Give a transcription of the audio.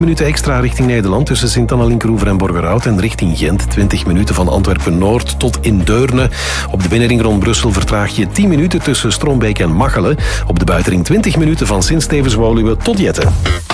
Minuten extra richting Nederland tussen Sint-Anna, Linkeroever en Borgerhout en richting Gent. 20 minuten van Antwerpen-Noord tot in Deurne. Op de binnenring rond Brussel vertraag je 10 minuten tussen Strombeek en Machelen. Op de buitenring 20 minuten van Sint-Stevens-Woluwe tot Jetten.